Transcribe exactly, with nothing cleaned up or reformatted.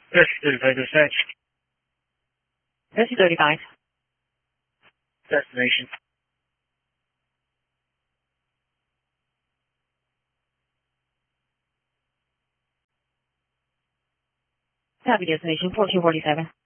Rescue thirty-five dispatch. Rescue thirty-five. Destination. Copy destination fourteen forty-seven.